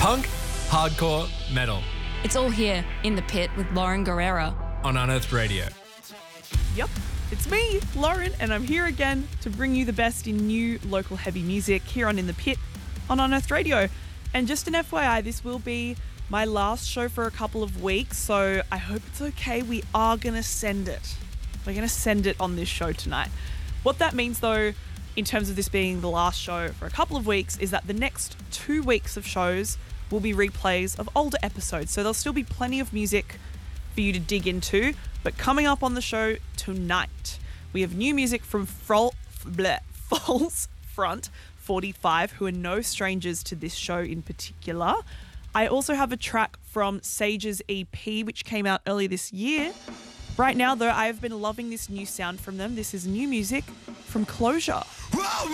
Punk, hardcore, metal It's all here in the pit with Lauren Guerrero. on Unearthed Radio. Yep, it's me, Lauren, and I'm here again to bring you the best in new local heavy music here on In the Pit on Unearthed Radio. And just an FYI, this will be my last show for a couple of weeks, so I hope it's okay. We are going to send it. We're going to send it on this show tonight. What that means, though, in terms of this being the last show for a couple of weeks, is that the next 2 weeks of shows will be replays of older episodes. So there'll still be plenty of music for you to dig into. But coming up on the show tonight, we have new music from False Front 45, who are no strangers to this show in particular. I also have a track from Sage's EP, which came out earlier this year. Right now, though, I have been loving this new sound from them. This is new music from Closure.